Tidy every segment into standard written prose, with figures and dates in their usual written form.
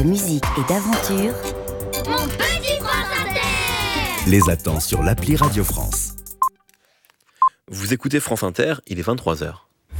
Musique et d'aventure. Mon petit prince Inter. Les attend sur l'appli Radio France. Vous écoutez France Inter, il est 23h.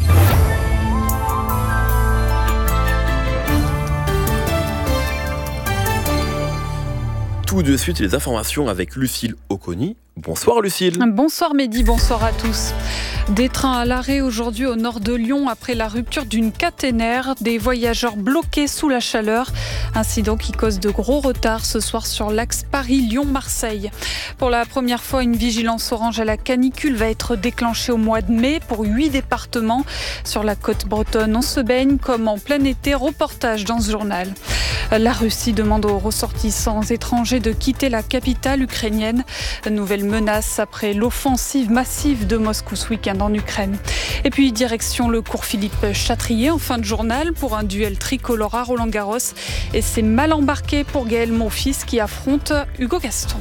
Tout de suite, les informations avec Lucille Oconi. Bonsoir Lucille. Bonsoir Mehdi, bonsoir à tous. Des trains à l'arrêt aujourd'hui au nord de Lyon après la rupture d'une caténaire. Des voyageurs bloqués sous la chaleur. Incident qui cause de gros retards ce soir sur l'axe Paris-Lyon-Marseille. Pour la première fois, une vigilance orange à la canicule va être déclenchée au mois de mai pour 8 départements. Sur la côte bretonne, on se baigne comme en plein été. Reportage dans ce journal. La Russie demande aux ressortissants étrangers de quitter la capitale ukrainienne. Nouvelle menace après l'offensive massive de Moscou ce week-end en Ukraine. Et puis direction le cours Philippe Chatrier en fin de journal pour un duel tricolore à Roland-Garros. Et c'est mal embarqué pour Gaël Monfils qui affronte Hugo Gaston.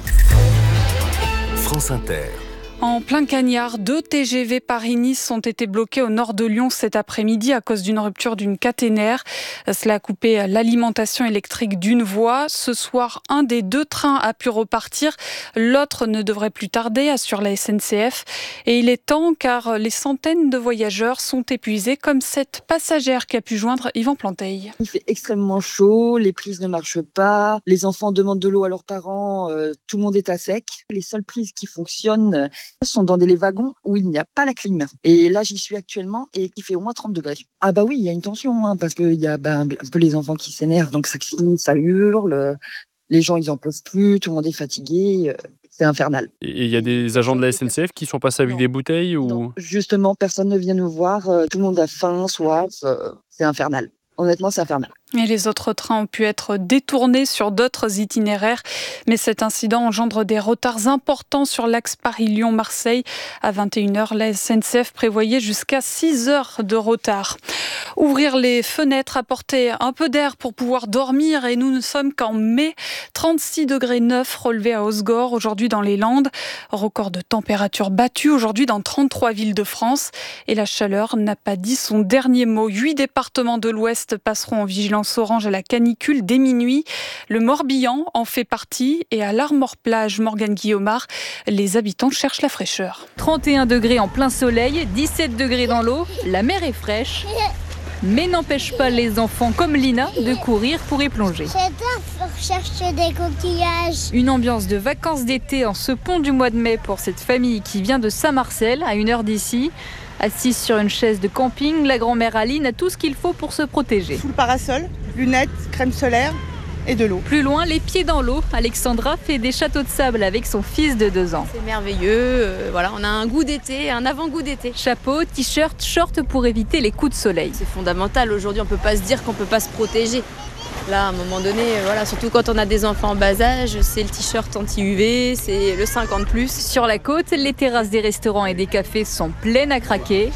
France Inter. En plein cagnard, 2 TGV Paris-Nice ont été bloqués au nord de Lyon cet après-midi à cause d'une rupture d'une caténaire. Cela a coupé l'alimentation électrique d'une voie. Ce soir, un des 2 trains a pu repartir. L'autre ne devrait plus tarder, assure la SNCF. Et il est temps car les centaines de voyageurs sont épuisés, comme cette passagère qui a pu joindre Yvan Planteil. Il fait extrêmement chaud, les prises ne marchent pas, les enfants demandent de l'eau à leurs parents, tout le monde est à sec. Les seules prises qui fonctionnent sont dans des wagons où il n'y a pas la clim. Et là, j'y suis actuellement et il fait au moins 30 degrés. Ah bah oui, il y a une tension, parce qu'il y a un peu les enfants qui s'énervent, donc ça crie, ça hurle, les gens ils en peuvent plus, tout le monde est fatigué, c'est infernal. Et il y a des agents de la SNCF qui sont passés avec des bouteilles ou... Non, justement, personne ne vient nous voir, tout le monde a faim, soif, c'est infernal. Honnêtement, c'est infernal. Et les autres trains ont pu être détournés sur d'autres itinéraires. Mais cet incident engendre des retards importants sur l'axe Paris-Lyon-Marseille. À 21h, la SNCF prévoyait jusqu'à 6 heures de retard. Ouvrir les fenêtres, apporter un peu d'air pour pouvoir dormir. Et nous ne sommes qu'en mai. 36,9 degrés relevés à Osgore, aujourd'hui dans les Landes. Record de température battu aujourd'hui dans 33 villes de France. Et la chaleur n'a pas dit son dernier mot. 8 départements de l'Ouest passeront en vigilance orange à la canicule dès minuit. Le Morbihan en fait partie et à l'Armor-Plage, Morgane Guillaumard, les habitants cherchent la fraîcheur. 31 degrés en plein soleil, 17 degrés dans l'eau, la mer est fraîche, mais n'empêche pas les enfants comme Lina de courir pour y plonger. J'adore pour chercher des coquillages. Une ambiance de vacances d'été en ce pont du mois de mai pour cette famille qui vient de Saint-Marcel, à 1 heure d'ici. Assise sur une chaise de camping, la grand-mère Aline a tout ce qu'il faut pour se protéger. Sous le parasol, lunettes, crème solaire et de l'eau. Plus loin, les pieds dans l'eau, Alexandra fait des châteaux de sable avec son fils de 2 ans. C'est merveilleux, voilà, on a un goût d'été, un avant-goût d'été. Chapeau, t-shirt, short pour éviter les coups de soleil. C'est fondamental, aujourd'hui on ne peut pas se dire qu'on ne peut pas se protéger. Là, à un moment donné, voilà, surtout quand on a des enfants en bas âge, c'est le t-shirt anti-UV, c'est le 50+. Sur la côte, les terrasses des restaurants et des cafés sont pleines à craquer.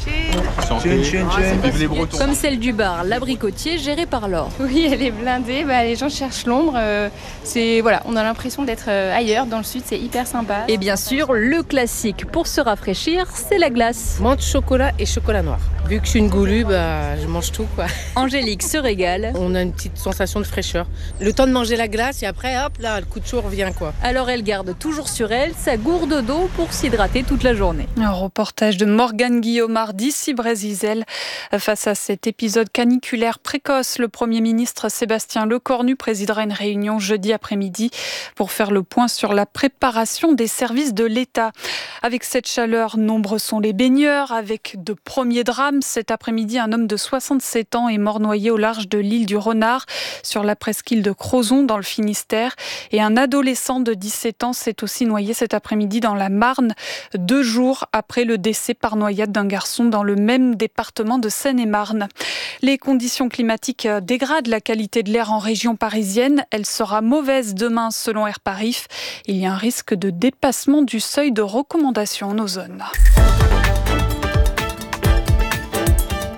Comme celle du bar L'Abricotier, géré par Laure. Oui, elle est blindée, les gens cherchent l'ombre. On a l'impression d'être ailleurs, dans le sud, c'est hyper sympa. Et bien sûr, le classique pour se rafraîchir, c'est la glace. Menthe, chocolat et chocolat noir. Vu que je suis une goulue, je mange tout, quoi. Angélique se régale. On a une petite sensation de fraîcheur. Le temps de manger la glace et après, hop, là, le coup de chaud revient, quoi. Alors elle garde toujours sur elle sa gourde d'eau pour s'hydrater toute la journée. Un reportage de Morgane Guillaumard d'ici Brésil. Face à cet épisode caniculaire précoce, le Premier ministre Sébastien Lecornu présidera une réunion jeudi après-midi pour faire le point sur la préparation des services de l'État. Avec cette chaleur, nombreux sont les baigneurs, avec de premiers drames. Cet après-midi, un homme de 67 ans est mort noyé au large de l'île du Renard, sur la presqu'île de Crozon, dans le Finistère. Et un adolescent de 17 ans s'est aussi noyé cet après-midi dans la Marne, 2 jours après le décès par noyade d'un garçon dans le même département de Seine-et-Marne. Les conditions climatiques dégradent la qualité de l'air en région parisienne. Elle sera mauvaise demain selon Air Paris. Il y a un risque de dépassement du seuil de recommandation en ozone.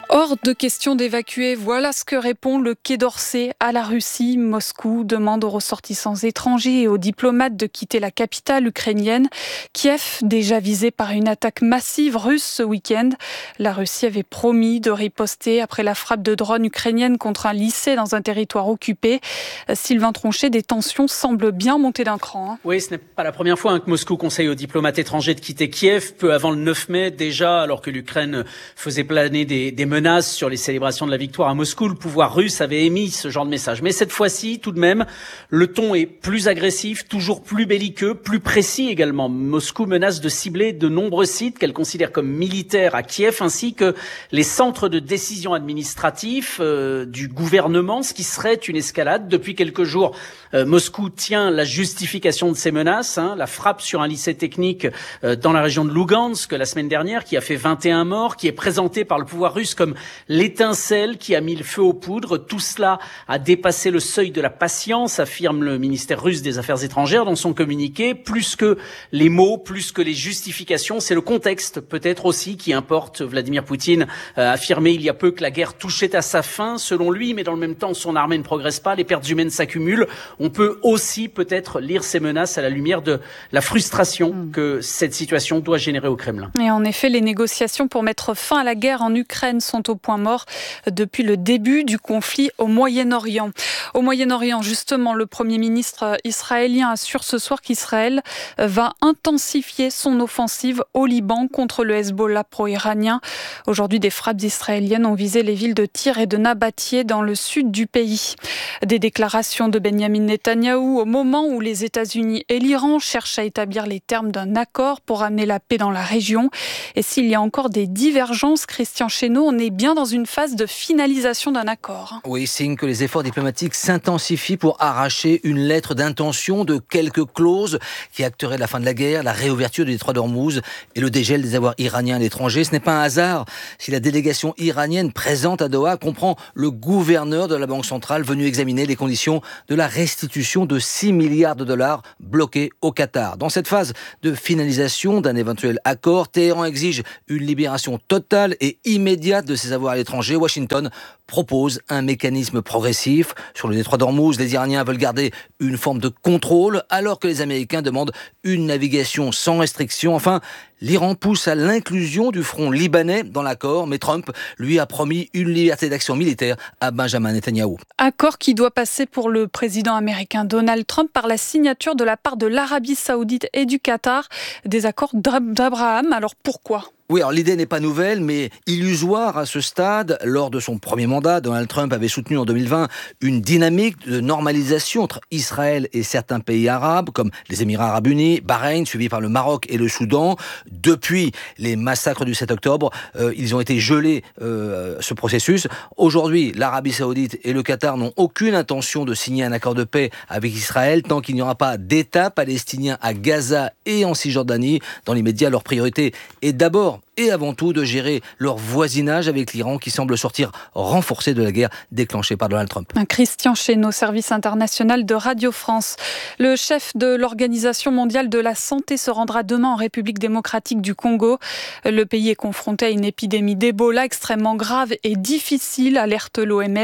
Hors de question d'évacuer, voilà ce que répond le Quai d'Orsay à la Russie. Moscou demande aux ressortissants étrangers et aux diplomates de quitter la capitale ukrainienne. Kiev, déjà visé par une attaque massive russe ce week-end. La Russie avait promis de riposter après la frappe de drones ukrainienne contre un lycée dans un territoire occupé. Sylvain Tronchet, des tensions semblent bien monter d'un cran. Oui, ce n'est pas la première fois que Moscou conseille aux diplomates étrangers de quitter Kiev, peu avant le 9 mai déjà, alors que l'Ukraine faisait planer des menaces sur les célébrations de la victoire à Moscou. Le pouvoir russe avait émis ce genre de message. Mais cette fois-ci, tout de même, le ton est plus agressif, toujours plus belliqueux, plus précis également. Moscou menace de cibler de nombreux sites qu'elle considère comme militaires à Kiev, ainsi que les centres de décision administratifs du gouvernement, ce qui serait une escalade. Depuis quelques jours, Moscou tient la justification de ces menaces, la frappe sur un lycée technique dans la région de Lugansk la semaine dernière, qui a fait 21 morts, qui est présentée par le pouvoir russe comme l'étincelle qui a mis le feu aux poudres. Tout cela a dépassé le seuil de la patience, affirme le ministère russe des Affaires étrangères dans son communiqué. Plus que les mots, plus que les justifications, c'est le contexte peut-être aussi qui importe. Vladimir Poutine a affirmé il y a peu que la guerre touchait à sa fin, selon lui, mais dans le même temps, son armée ne progresse pas, les pertes humaines s'accumulent. On peut aussi peut-être lire ces menaces à la lumière de la frustration que cette situation doit générer au Kremlin. Et en effet, les négociations pour mettre fin à la guerre en Ukraine sont au point mort depuis le début du conflit au Moyen-Orient. Au Moyen-Orient, justement, le Premier ministre israélien assure ce soir qu'Israël va intensifier son offensive au Liban contre le Hezbollah pro-iranien. Aujourd'hui, des frappes israéliennes ont visé les villes de Tyr et de Nabatie dans le sud du pays. Des déclarations de Benjamin Netanyahou au moment où les États-Unis et l'Iran cherchent à établir les termes d'un accord pour amener la paix dans la région. Et s'il y a encore des divergences, Christian Chesneau, on est bien dans une phase de finalisation d'un accord. Oui, signe que les efforts diplomatiques s'intensifient pour arracher une lettre d'intention de quelques clauses qui acteraient la fin de la guerre, la réouverture du détroit d'Ormuz et le dégel des avoirs iraniens à l'étranger. Ce n'est pas un hasard si la délégation iranienne présente à Doha comprend le gouverneur de la Banque centrale venu examiner les conditions de la restitution de 6 milliards de dollars bloqués au Qatar. Dans cette phase de finalisation d'un éventuel accord, Téhéran exige une libération totale et immédiate de ses avoirs à l'étranger. Washington propose un mécanisme progressif. Sur le détroit d'Ormuz, les Iraniens veulent garder une forme de contrôle, alors que les Américains demandent une navigation sans restriction. Enfin, l'Iran pousse à l'inclusion du front libanais dans l'accord, mais Trump lui a promis une liberté d'action militaire à Benjamin Netanyahou. Accord qui doit passer pour le président américain Donald Trump par la signature de la part de l'Arabie Saoudite et du Qatar des accords d'Abraham. Alors pourquoi ? Oui, alors l'idée n'est pas nouvelle, mais illusoire à ce stade. Lors de son premier mandat, Donald Trump avait soutenu en 2020 une dynamique de normalisation entre Israël et certains pays arabes, comme les Émirats arabes unis, Bahreïn, suivi par le Maroc et le Soudan. Depuis les massacres du 7 octobre, ils ont été gelés, ce processus. Aujourd'hui, l'Arabie saoudite et le Qatar n'ont aucune intention de signer un accord de paix avec Israël tant qu'il n'y aura pas d'État palestinien à Gaza et en Cisjordanie. Dans l'immédiat, leur priorité est d'abord et avant tout de gérer leur voisinage avec l'Iran qui semble sortir renforcé de la guerre déclenchée par Donald Trump. Christian Chesneau, service international de Radio France. Le chef de l'Organisation mondiale de la santé se rendra demain en République démocratique du Congo. Le pays est confronté à une épidémie d'Ebola extrêmement grave et difficile, alerte l'OMS.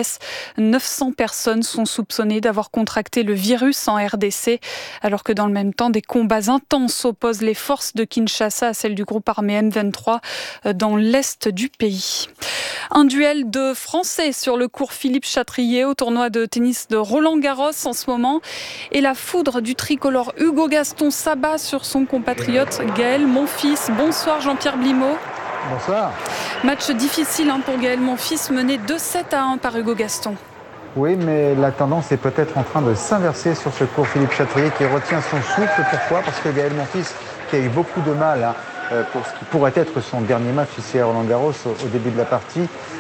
900 personnes sont soupçonnées d'avoir contracté le virus en RDC, alors que dans le même temps, des combats intenses opposent les forces de Kinshasa à celles du groupe armé M23 dans l'est du pays. Un duel de Français sur le court Philippe Chatrier au tournoi de tennis de Roland-Garros en ce moment. Et la foudre du tricolore Hugo Gaston s'abat sur son compatriote Gaël Monfils. Bonsoir Jean-Pierre Blimaud. Bonsoir. Match difficile pour Gaël Monfils, mené 2-7-1 par Hugo Gaston. Oui, mais la tendance est peut-être en train de s'inverser sur ce court Philippe Chatrier qui retient son souffle. Pourquoi ? Parce que Gaël Monfils, qui a eu beaucoup de mal pour ce qui pourrait être son dernier match ici à Roland-Garros au début de la partie,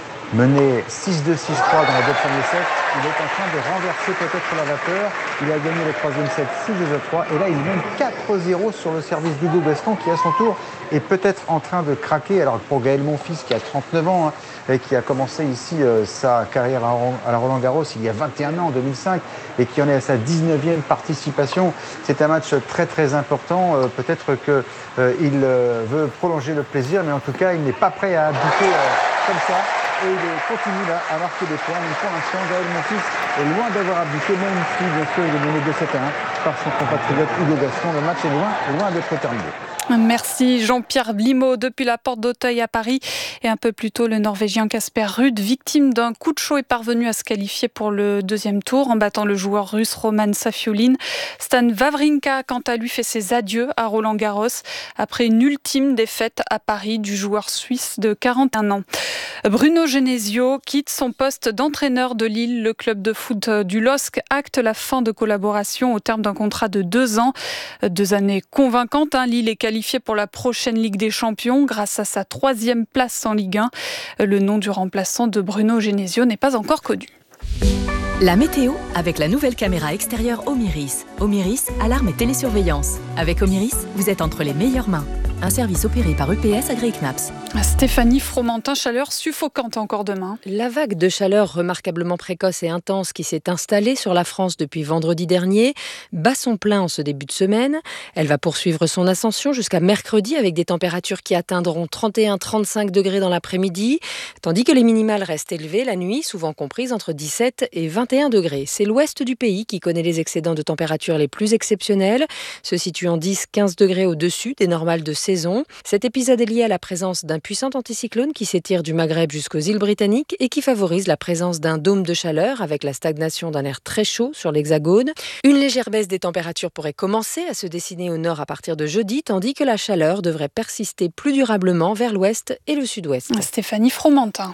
mené 6-2, 6-3 dans les deux premiers sets, il est en train de renverser peut-être la vapeur. Il a gagné le troisième set 6-2-3 et là il mène 4-0 sur le service d'Hugo Gaston qui à son tour est peut-être en train de craquer. Alors pour Gaël Monfils qui a 39 ans et qui a commencé ici sa carrière à la Roland-Garros il y a 21 ans en 2005 et qui en est à sa 19e participation, c'est un match très très important. Peut-être qu'il veut prolonger le plaisir, mais en tout cas il n'est pas prêt à abdiquer comme ça. et il continue là à marquer des points. Mais pour l'instant, Gaël Monfils est loin d'avoir abdiqué, même si bien sûr il est mené 2-7-1 par son compatriote Hugo Gaston. Le match est loin d'être terminé. Merci Jean-Pierre Blimaud depuis la porte d'Auteuil à Paris. Et un peu plus tôt, le Norvégien Casper Ruud, victime d'un coup de chaud, est parvenu à se qualifier pour le deuxième tour en battant le joueur russe Roman Safiulin. Stan Wawrinka, quant à lui, fait ses adieux à Roland-Garros après une ultime défaite à Paris du joueur suisse de 41 ans. Bruno Genesio quitte son poste d'entraîneur de Lille. Le club de foot du LOSC acte la fin de collaboration au terme d'un contrat de 2 ans. 2 années convaincantes. Lille est qualifié pour la prochaine Ligue des Champions grâce à sa 3e place en Ligue 1. Le nom du remplaçant de Bruno Genesio n'est pas encore connu. La météo avec la nouvelle caméra extérieure Omiris. Omiris, alarme et télésurveillance. Avec Omiris, vous êtes entre les meilleures mains. Un service opéré par EPS Agri-Knaps. Stéphanie Fromentin, chaleur suffocante encore demain. La vague de chaleur remarquablement précoce et intense qui s'est installée sur la France depuis vendredi dernier bat son plein en ce début de semaine. Elle va poursuivre son ascension jusqu'à mercredi avec des températures qui atteindront 31-35 degrés dans l'après-midi, tandis que les minimales restent élevées la nuit, souvent comprises entre 17 et 21 degrés. C'est l'ouest du pays qui connaît les excédents de température les plus exceptionnels, se situant 10-15 degrés au-dessus des normales de saison. Cet épisode est lié à la présence d'un puissant anticyclone qui s'étire du Maghreb jusqu'aux îles britanniques et qui favorise la présence d'un dôme de chaleur avec la stagnation d'un air très chaud sur l'hexagone. Une légère baisse des températures pourrait commencer à se dessiner au nord à partir de jeudi, tandis que la chaleur devrait persister plus durablement vers l'ouest et le sud-ouest. Stéphanie Fromentin.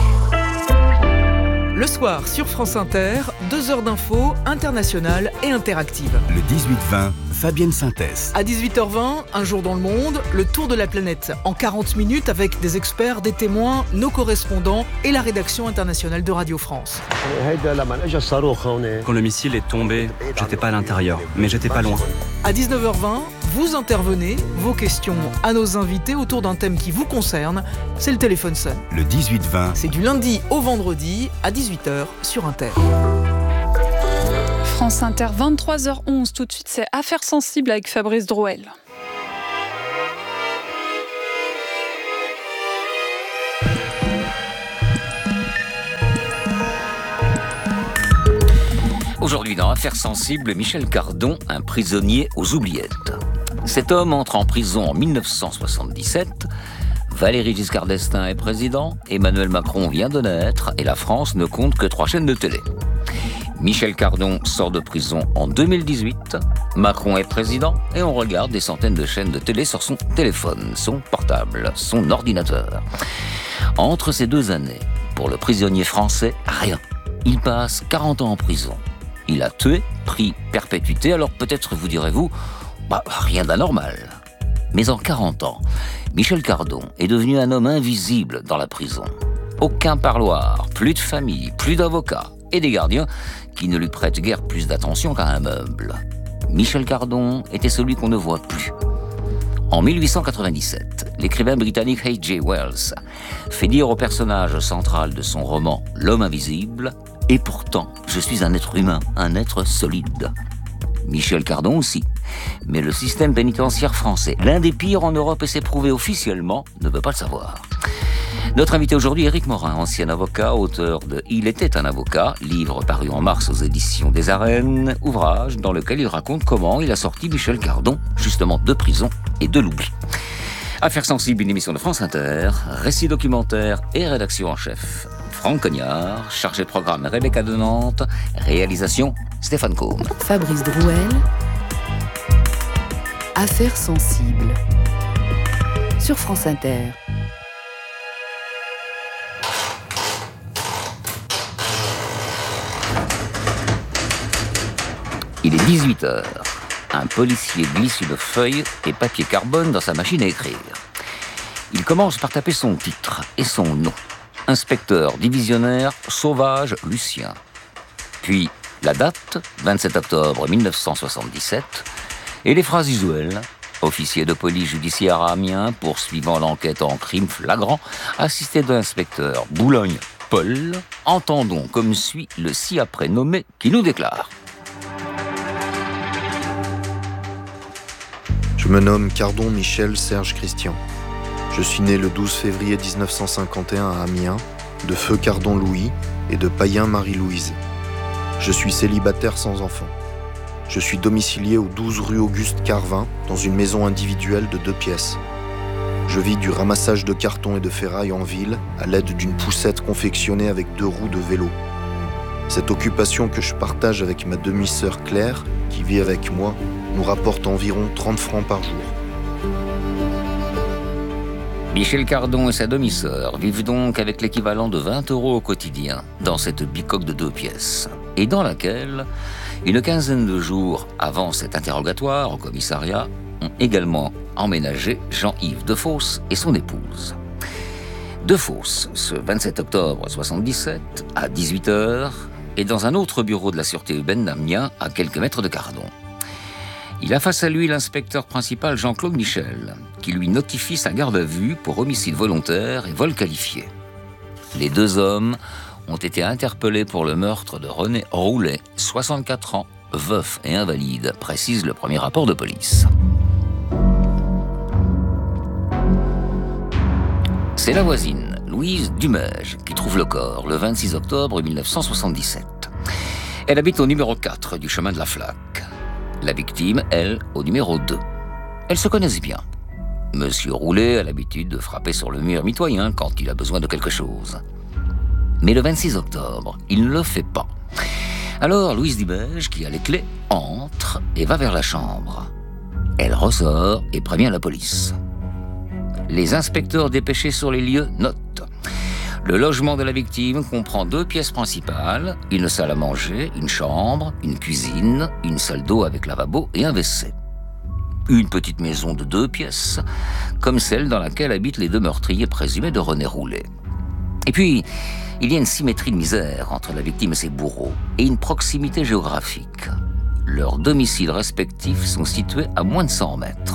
Le soir, sur France Inter, 2 heures d'infos internationales et interactives. Le 18-20, Fabienne Synthèse. À 18h20, Un jour dans le monde, le tour de la planète. En 40 minutes avec des experts, des témoins, nos correspondants et la rédaction internationale de Radio France. Quand le missile est tombé, j'étais pas à l'intérieur, mais j'étais pas loin. À 19h20, vous intervenez, vos questions à nos invités autour d'un thème qui vous concerne, c'est le téléphone sonne. Le 18-20. C'est du lundi au vendredi à 18h sur Inter. France Inter, 23h11. Tout de suite, c'est Affaires sensibles avec Fabrice Drouel. Aujourd'hui dans Affaires sensibles, Michel Cardon, un prisonnier aux oubliettes. Cet homme entre en prison en 1977. Valéry Giscard d'Estaing est président, Emmanuel Macron vient de naître et la France ne compte que 3 chaînes de télé. Michel Cardon sort de prison en 2018, Macron est président et on regarde des centaines de chaînes de télé sur son téléphone, son portable, son ordinateur. Entre ces 2 années, pour le prisonnier français, rien. Il passe 40 ans en prison. Il a tué, pris perpétuité, alors peut-être vous direz-vous, rien d'anormal. Mais en 40 ans, Michel Cardon est devenu un homme invisible dans la prison. Aucun parloir, plus de famille, plus d'avocats et des gardiens qui ne lui prêtent guère plus d'attention qu'à un meuble. Michel Cardon était celui qu'on ne voit plus. En 1897, l'écrivain britannique H.G. Wells fait dire au personnage central de son roman « L'homme invisible » « Et pourtant, je suis un être humain, un être solide ». Michel Cardon aussi. Mais le système pénitentiaire français, l'un des pires en Europe et c'est prouvé officiellement, ne veut pas le savoir. Notre invité aujourd'hui, Éric Morin, ancien avocat, auteur de « Il était un avocat », livre paru en mars aux éditions des Arènes, ouvrage dans lequel il raconte comment il a sorti Michel Cardon, justement de prison et de l'oubli. Affaires sensibles, une émission de France Inter, récit documentaire et rédaction en chef. Franck Cognard, chargé de programme Rebecca de Nantes, réalisation Stéphane Combe. Fabrice Drouel, Affaires sensibles, sur France Inter. Il est 18h. Un policier glisse une feuille et papier carbone dans sa machine à écrire. Il commence par taper son titre et son nom. Inspecteur divisionnaire Sauvage Lucien. Puis la date, 27 octobre 1977, et les phrases usuelles. Officier de police judiciaire à Amiens, poursuivant l'enquête en crime flagrant, assisté de l'inspecteur Boulogne Paul. Entendons comme suit le ci-après nommé qui nous déclare. Je me nomme Cardon Michel Serge Christian. Je suis né le 12 février 1951 à Amiens de Feu Cardon Louis et de Payen Marie-Louise. Je suis célibataire sans enfant. Je suis domicilié au 12 rue Auguste Carvin, dans une maison individuelle de 2 pièces. Je vis du ramassage de cartons et de ferraille en ville à l'aide d'une poussette confectionnée avec 2 roues de vélo. Cette occupation que je partage avec ma demi-sœur Claire, qui vit avec moi, nous rapporte environ 30 francs par jour. Michel Cardon et sa demi-sœur vivent donc avec l'équivalent de 20 € au quotidien dans cette bicoque de 2 pièces et dans laquelle, une quinzaine de jours avant cet interrogatoire au commissariat, ont également emménagé Jean-Yves Defosse et son épouse. Defosse, ce 27 octobre 1977, à 18h, est dans un autre bureau de la sûreté urbaine d'Amiens, à quelques mètres de Cardon. Il a face à lui l'inspecteur principal Jean-Claude Michel, qui lui notifie sa garde à vue pour homicide volontaire et vol qualifié. Les 2 hommes ont été interpellés pour le meurtre de René Roulet, 64 ans, veuf et invalide, précise le premier rapport de police. C'est la voisine, Louise Dumège, qui trouve le corps le 26 octobre 1977. Elle habite au numéro 4 du chemin de la Flaque. La victime, elle, au numéro 2. Elles se connaissent bien. Monsieur Roulet a l'habitude de frapper sur le mur mitoyen quand il a besoin de quelque chose. Mais le 26 octobre, il ne le fait pas. Alors, Louise Dumège, qui a les clés, entre et va vers la chambre. Elle ressort et prévient la police. Les inspecteurs dépêchés sur les lieux notent. Le logement de la victime comprend 2 pièces principales, une salle à manger, une chambre, une cuisine, une salle d'eau avec lavabo et un WC. Une petite maison de 2 pièces, comme celle dans laquelle habitent les 2 meurtriers présumés de René Roulet. Et puis, il y a une symétrie de misère entre la victime et ses bourreaux, et une proximité géographique. Leurs domiciles respectifs sont situés à moins de 100 mètres.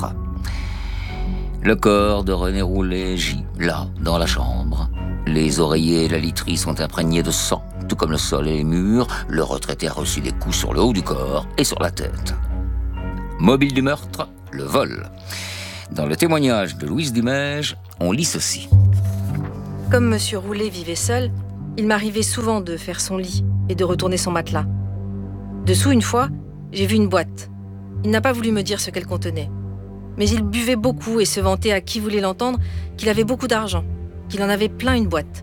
Le corps de René Roulet gît, là, dans la chambre. Les oreillers et la literie sont imprégnés de sang, tout comme le sol et les murs. Le retraité a reçu des coups sur le haut du corps et sur la tête. Mobile du meurtre, le vol. Dans le témoignage de Louise Dumège, on lit ceci. Comme M. Roulet vivait seul, il m'arrivait souvent de faire son lit et de retourner son matelas. Dessous, une fois, j'ai vu une boîte. Il n'a pas voulu me dire ce qu'elle contenait. Mais il buvait beaucoup et se vantait à qui voulait l'entendre qu'il avait beaucoup d'argent, qu'il en avait plein une boîte.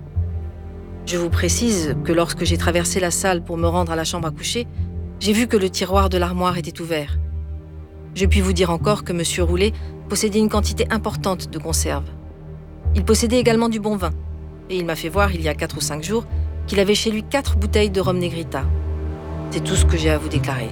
Je vous précise que lorsque j'ai traversé la salle pour me rendre à la chambre à coucher, j'ai vu que le tiroir de l'armoire était ouvert. Je puis vous dire encore que M. Roulet possédait une quantité importante de conserves. Il possédait également du bon vin, et il m'a fait voir il y a 4 ou 5 jours qu'il avait chez lui 4 bouteilles de rhum Negrita. C'est tout ce que j'ai à vous déclarer.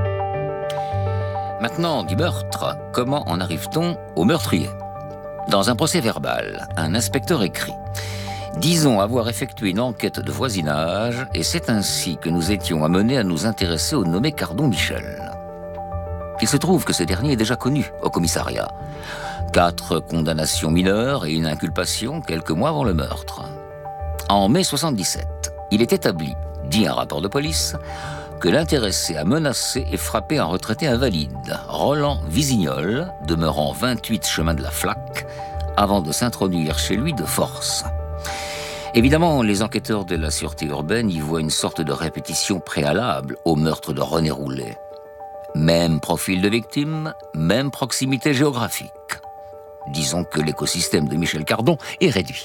Maintenant, du meurtre, comment en arrive-t-on au meurtrier ? Dans un procès verbal, un inspecteur écrit « Disons avoir effectué une enquête de voisinage et c'est ainsi que nous étions amenés à nous intéresser au nommé Cardon Michel. » Il se trouve que ce dernier est déjà connu au commissariat. 4 condamnations mineures et une inculpation quelques mois avant le meurtre. En mai 1977, il est établi, dit un rapport de police, que l'intéressé a menacé et frappé un retraité invalide, Roland Visignol, demeurant 28 chemin de la Flaque, avant de s'introduire chez lui de force. Évidemment, les enquêteurs de la sûreté urbaine y voient une sorte de répétition préalable au meurtre de René Roulet. Même profil de victime, même proximité géographique. Disons que l'écosystème de Michel Cardon est réduit.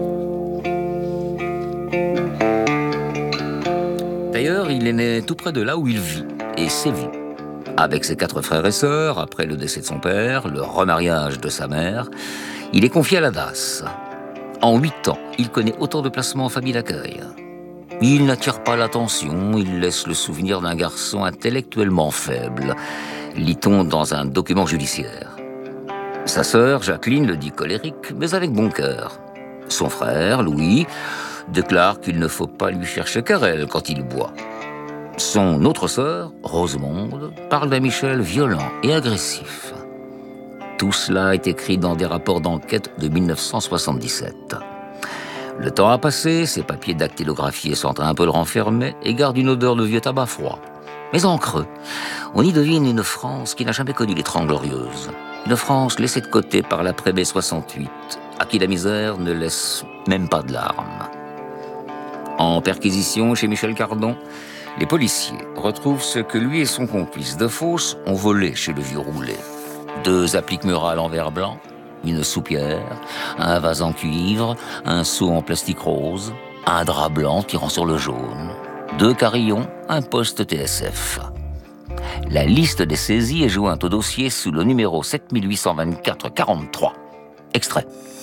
D'ailleurs, il est né tout près de là où il vit et sévit. Avec ses 4 frères et sœurs, après le décès de son père, le remariage de sa mère, il est confié à la DAS. En 8 ans, il connaît autant de placements en famille d'accueil. Il n'attire pas l'attention, il laisse le souvenir d'un garçon intellectuellement faible, lit-on dans un document judiciaire. Sa sœur, Jacqueline, le dit colérique, mais avec bon cœur. Son frère, Louis, déclare qu'il ne faut pas lui chercher querelle quand il boit. Son autre sœur, Rosemonde, parle d'un Michel violent et agressif. Tout cela est écrit dans des rapports d'enquête de 1977. Le temps a passé, ces papiers dactylographiés sentent un peu le renfermé et gardent une odeur de vieux tabac froid. Mais en creux, on y devine une France qui n'a jamais connu les 30 Glorieuses. Une France laissée de côté par l'après-mai 68, à qui la misère ne laisse même pas de larmes. En perquisition chez Michel Cardon, les policiers retrouvent ce que lui et son complice Defosse ont volé chez le vieux Roulet. 2 appliques murales en verre blanc, une soupière, un vase en cuivre, un seau en plastique rose, un drap blanc tirant sur le jaune, 2 carillons, un poste TSF. La liste des saisies est jointe au dossier sous le numéro 7824-43. Extrait.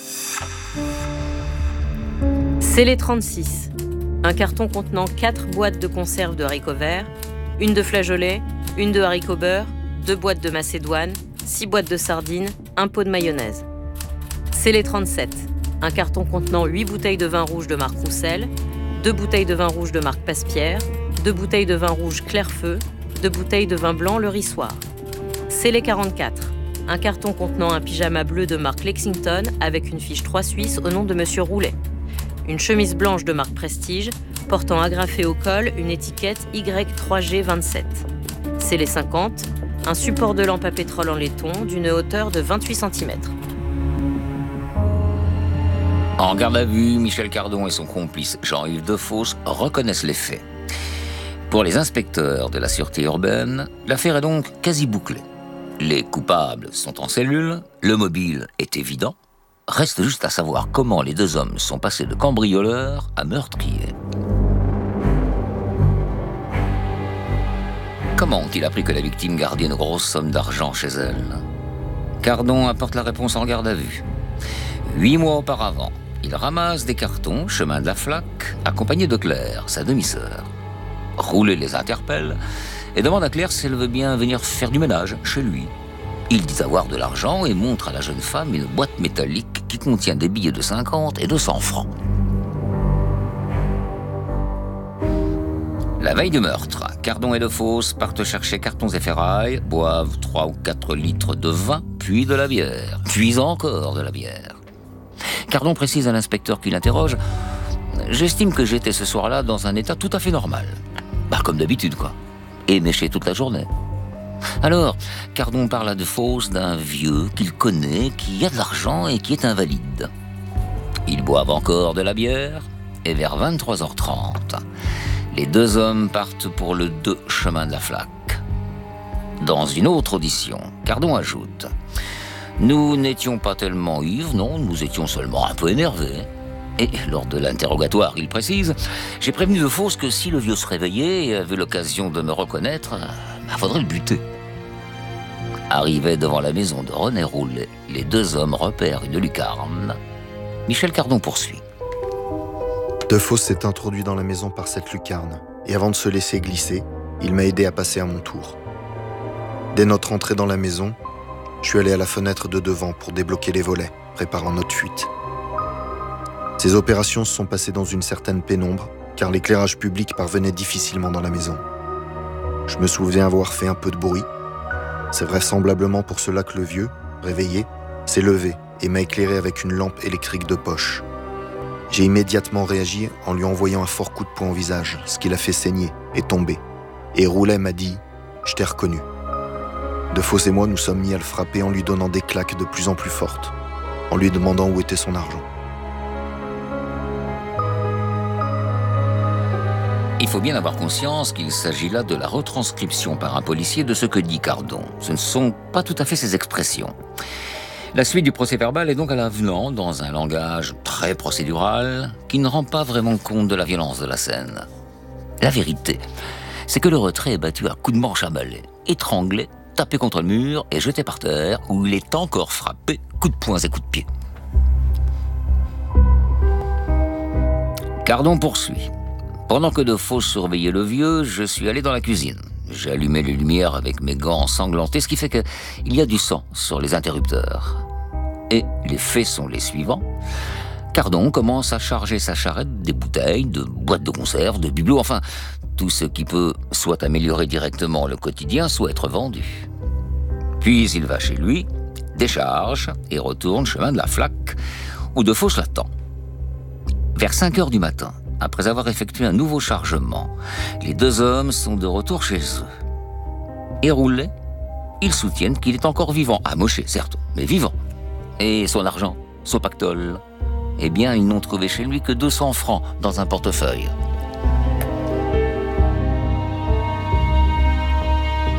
Scellé 36. Un carton contenant 4 boîtes de conserve de haricots verts, une de flageolets, une de haricots beurre, 2 boîtes de macédoine, 6 boîtes de sardines, un pot de mayonnaise. Scellé 37. Un carton contenant 8 bouteilles de vin rouge de marque Roussel, 2 bouteilles de vin rouge de marque Passpierre, 2 bouteilles de vin rouge Clairefeu, 2 bouteilles de vin blanc Le Rissoir. Scellé 44. Un carton contenant un pyjama bleu de marque Lexington avec une fiche 3 Suisse au nom de Monsieur Roulet. Une chemise blanche de marque Prestige, portant agrafée au col une étiquette Y3G27. Scellé 50, un support de lampe à pétrole en laiton d'une hauteur de 28 cm. En garde à vue, Michel Cardon et son complice Jean-Yves Defosse reconnaissent les faits. Pour les inspecteurs de la sûreté urbaine, l'affaire est donc quasi bouclée. Les coupables sont en cellule, le mobile est évident. Reste juste à savoir comment les 2 hommes sont passés de cambrioleurs à meurtriers. Comment ont-ils appris que la victime gardait une grosse somme d'argent chez elle? Cardon apporte la réponse en garde à vue. 8 mois auparavant, il ramasse des cartons, chemin de la Flaque, accompagné de Claire, sa demi-sœur. Roulet les interpelle et demande à Claire si elle veut bien venir faire du ménage chez lui. Il dit avoir de l'argent et montre à la jeune femme une boîte métallique qui contient des billets de 50 et de 100 francs. La veille du meurtre, Cardon et Defosse partent chercher cartons et ferrailles, boivent 3 ou 4 litres de vin, puis de la bière, puis encore de la bière. Cardon précise à l'inspecteur qui l'interroge « J'estime que j'étais ce soir-là dans un état tout à fait normal. » Comme d'habitude, quoi. Éméché toute la journée. Alors, Cardon parle à Defosse d'un vieux qu'il connaît, qui a de l'argent et qui est invalide. Ils boivent encore de la bière, et vers 23h30, les 2 hommes partent pour le 2 chemin de la Flaque. Dans une autre audition, Cardon ajoute « Nous n'étions pas tellement ivres, non, nous étions seulement un peu énervés. » Et lors de l'interrogatoire, il précise « J'ai prévenu Defosse que si le vieux se réveillait et avait l'occasion de me reconnaître, faudrait le buter. » Arrivés devant la maison de René Roulet, les 2 hommes repèrent une lucarne. Michel Cardon poursuit. Defosse s'est introduit dans la maison par cette lucarne, et avant de se laisser glisser, il m'a aidé à passer à mon tour. Dès notre entrée dans la maison, je suis allé à la fenêtre de devant pour débloquer les volets, préparant notre fuite. Ces opérations se sont passées dans une certaine pénombre, car l'éclairage public parvenait difficilement dans la maison. Je me souviens avoir fait un peu de bruit. C'est vraisemblablement pour cela que le vieux, réveillé, s'est levé et m'a éclairé avec une lampe électrique de poche. J'ai immédiatement réagi en lui envoyant un fort coup de poing au visage, ce qui l'a fait saigner et tomber. Et Roulet m'a dit « Je t'ai reconnu ». Defosse et moi nous sommes mis à le frapper en lui donnant des claques de plus en plus fortes, en lui demandant où était son argent. Il faut bien avoir conscience qu'il s'agit là de la retranscription par un policier de ce que dit Cardon. Ce ne sont pas tout à fait ses expressions. La suite du procès-verbal est donc à l'avenant, dans un langage très procédural, qui ne rend pas vraiment compte de la violence de la scène. La vérité, c'est que le retrait est battu à coups de manche à balai, étranglé, tapé contre le mur et jeté par terre, où il est encore frappé, coups de poing et coups de pied. Cardon poursuit. Pendant que Defosse surveillait le vieux, je suis allé dans la cuisine. J'ai allumé les lumières avec mes gants ensanglantés, ce qui fait qu'il y a du sang sur les interrupteurs. Et les faits sont les suivants. Cardon commence à charger sa charrette des bouteilles, de boîtes de conserve, de bibelots, enfin, tout ce qui peut soit améliorer directement le quotidien, soit être vendu. Puis il va chez lui, décharge et retourne chemin de la Flaque, où Defosse l'attend. Vers 5h du matin, après avoir effectué un nouveau chargement, les 2 hommes sont de retour chez eux. Et Roulet, ils soutiennent qu'il est encore vivant, amoché certes, mais vivant. Et son argent, son pactole, eh bien, ils n'ont trouvé chez lui que 200 francs dans un portefeuille.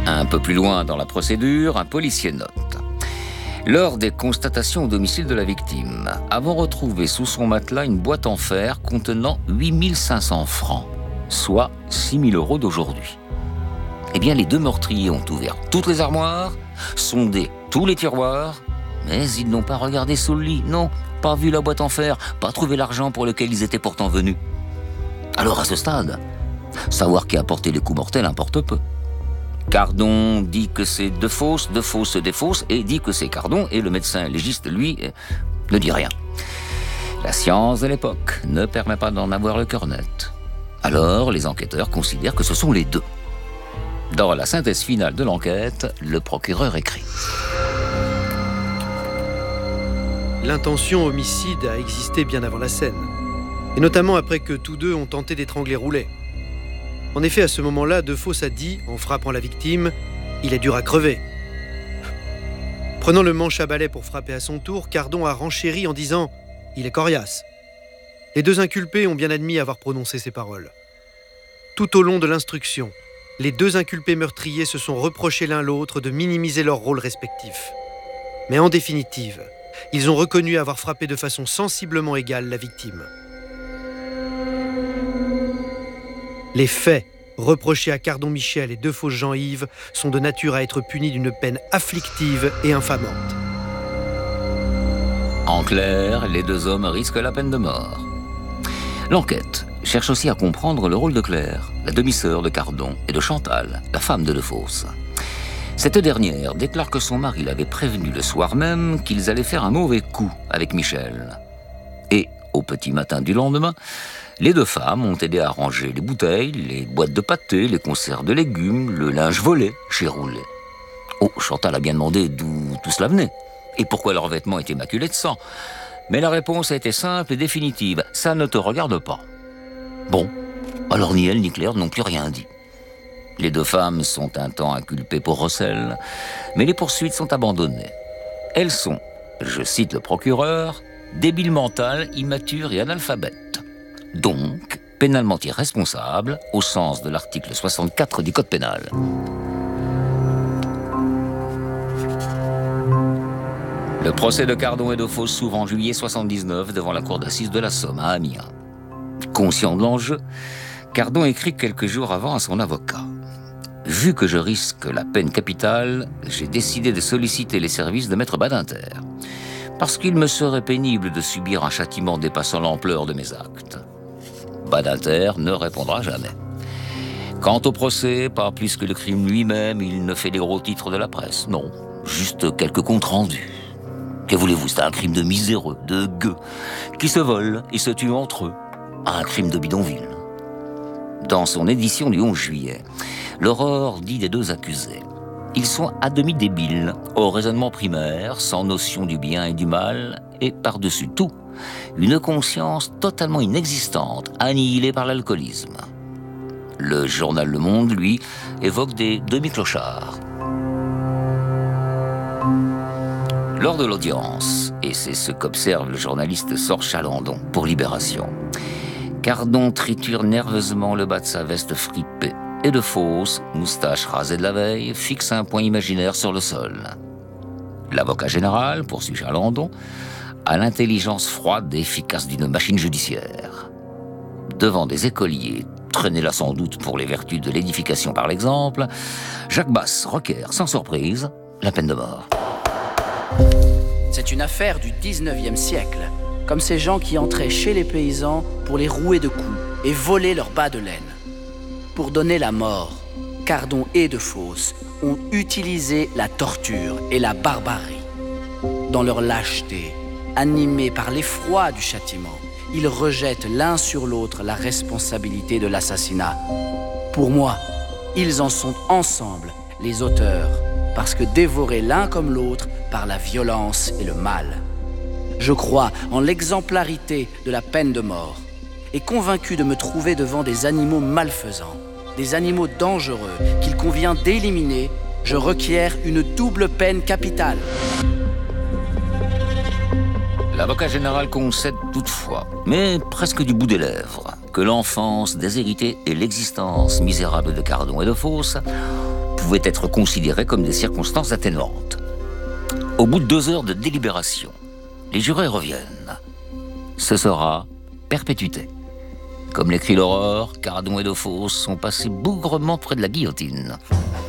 Un peu plus loin dans la procédure, un policier note. Lors des constatations au domicile de la victime, avons retrouvé sous son matelas une boîte en fer contenant 8500 francs, soit 6 000 € d'aujourd'hui. Eh bien, les deux meurtriers ont ouvert toutes les armoires, sondé tous les tiroirs, mais ils n'ont pas regardé sous le lit, non, pas vu la boîte en fer, pas trouvé l'argent pour lequel ils étaient pourtant venus. Alors à ce stade, savoir qui a porté les coups mortels importe peu. Cardon dit que c'est Defosse défausse et dit que c'est Cardon, et le médecin légiste, lui, ne dit rien. La science de l'époque ne permet pas d'en avoir le cœur net. Alors, les enquêteurs considèrent que ce sont les deux. Dans la synthèse finale de l'enquête, le procureur écrit. L'intention homicide a existé bien avant la scène, et notamment après que tous deux ont tenté d'étrangler Roulet. En effet, à ce moment-là, Defosse a dit, en frappant la victime, « Il est dur à crever ». Prenant le manche à balai pour frapper à son tour, Cardon a renchéri en disant « Il est coriace ». Les deux inculpés ont bien admis avoir prononcé ces paroles. Tout au long de l'instruction, les deux inculpés meurtriers se sont reprochés l'un l'autre de minimiser leurs rôles respectifs. Mais en définitive, ils ont reconnu avoir frappé de façon sensiblement égale la victime. Les faits reprochés à Cardon Michel et Defosse Jean-Yves sont de nature à être punis d'une peine afflictive et infamante. En clair, les deux hommes risquent la peine de mort. L'enquête cherche aussi à comprendre le rôle de Claire, la demi-sœur de Cardon, et de Chantal, la femme de Defosse. Cette dernière déclare que son mari l'avait prévenu le soir même qu'ils allaient faire un mauvais coup avec Michel. Et, au petit matin du lendemain, les deux femmes ont aidé à ranger les bouteilles, les boîtes de pâté, les conserves de légumes, le linge volé chez Roulet. Oh, Chantal a bien demandé d'où tout cela venait et pourquoi leurs vêtements étaient maculés de sang. Mais la réponse a été simple et définitive. Ça ne te regarde pas. Bon, alors ni elle ni Claire n'ont plus rien dit. Les deux femmes sont un temps inculpées pour recel, mais les poursuites sont abandonnées. Elles sont, je cite le procureur, débiles mentales, immatures et analphabètes. Donc, pénalement irresponsables au sens de l'article 64 du Code pénal. Le procès de Cardon et Defosse s'ouvre en juillet 79 devant la cour d'assises de la Somme à Amiens. Conscient de l'enjeu, Cardon écrit quelques jours avant à son avocat. Vu que je risque la peine capitale, j'ai décidé de solliciter les services de maître Badinter, parce qu'il me serait pénible de subir un châtiment dépassant l'ampleur de mes actes. Badinter ne répondra jamais. Quant au procès, pas plus que le crime lui-même, il ne fait les gros titres de la presse. Non, juste quelques comptes rendus. Que voulez-vous, c'est un crime de miséreux, de gueux, qui se volent et se tuent entre eux. Un crime de bidonville. Dans son édition du 11 juillet, l'Aurore dit des deux accusés. Ils sont à demi débiles, au raisonnement primaire, sans notion du bien et du mal, et par-dessus tout, une conscience totalement inexistante, annihilée par l'alcoolisme. Le journal Le Monde, lui, évoque des demi-clochards. Lors de l'audience, et c'est ce qu'observe le journaliste Sorge Chalandon pour Libération, Cardon triture nerveusement le bas de sa veste fripée, et Defosse, moustache rasée de la veille, fixe un point imaginaire sur le sol. L'avocat général, poursuit Chalandon, a l'intelligence froide et efficace d'une machine judiciaire. Devant des écoliers, traînés là sans doute pour les vertus de l'édification par l'exemple, Jacques Basse requiert, sans surprise, la peine de mort. C'est une affaire du 19e siècle, comme ces gens qui entraient chez les paysans pour les rouer de coups et voler leurs bas de laine. Pour donner la mort, Cardon et Defosse ont utilisé la torture et la barbarie. Dans leur lâcheté, animés par l'effroi du châtiment, ils rejettent l'un sur l'autre la responsabilité de l'assassinat. Pour moi, ils en sont ensemble les auteurs, parce que dévorés l'un comme l'autre par la violence et le mal. Je crois en l'exemplarité de la peine de mort et convaincu de me trouver devant des animaux malfaisants, des animaux dangereux qu'il convient d'éliminer, je requiers une double peine capitale. L'avocat général concède toutefois, mais presque du bout des lèvres, que l'enfance déshéritée et l'existence misérable de Cardon et Defosse pouvaient être considérées comme des circonstances atténuantes. Au bout de 2 heures de délibération, les jurés reviennent. Ce sera perpétuité. Comme l'écrit l'Aurore, Cardon et Dofos sont passés bougrement près de la guillotine.